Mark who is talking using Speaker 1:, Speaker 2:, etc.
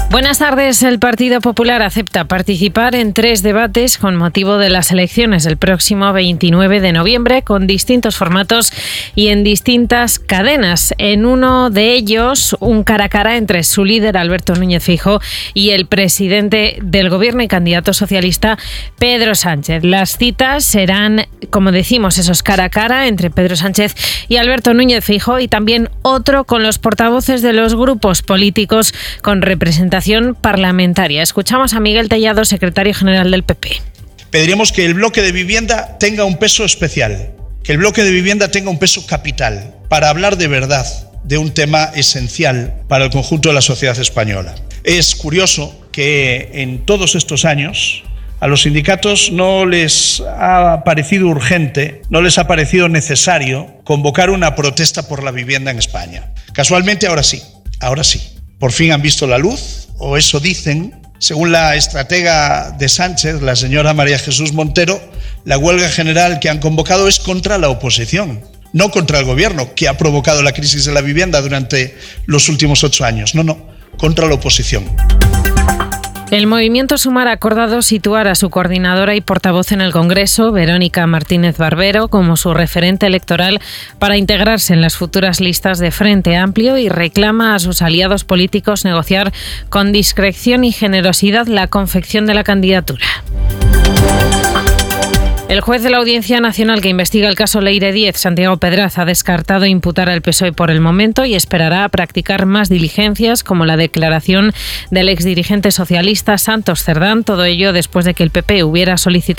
Speaker 1: Buenas tardes. El Partido Popular acepta participar en 3 debates con motivo de las elecciones del próximo 29 de noviembre con distintos formatos y en distintas cadenas. En uno de ellos, un cara a cara entre su líder, Alberto Núñez Feijóo, y el presidente del Gobierno y candidato socialista, Pedro Sánchez. Las citas serán, como decimos, esos cara a cara entre Pedro Sánchez y Alberto Núñez Feijóo, y también otro con los portavoces de los grupos políticos con representación parlamentaria. Escuchamos a Miguel Tellado, secretario general del PP.
Speaker 2: Pediríamos que el bloque de vivienda tenga un peso especial, que el bloque de vivienda tenga un peso capital para hablar de verdad de un tema esencial para el conjunto de la sociedad española. Es curioso que en todos estos años a los sindicatos no les ha parecido urgente, no les ha parecido necesario convocar una protesta por la vivienda en España. Casualmente ahora sí. Por fin han visto la luz, o eso dicen. Según la estratega de Sánchez, la señora María Jesús Montero, la huelga general que han convocado es contra la oposición, no contra el gobierno, que ha provocado la crisis de la vivienda durante los últimos 8 años. No, contra la oposición.
Speaker 1: El movimiento Sumar ha acordado situar a su coordinadora y portavoz en el Congreso, Verónica Martínez Barbero, como su referente electoral para integrarse en las futuras listas de Frente Amplio, y reclama a sus aliados políticos negociar con discreción y generosidad la confección de la candidatura. El juez de la Audiencia Nacional que investiga el caso Leire 10, Santiago Pedraz, ha descartado imputar al PSOE por el momento y esperará a practicar más diligencias, como la declaración del exdirigente socialista Santos Cerdán. Todo ello después de que el PP hubiera solicitado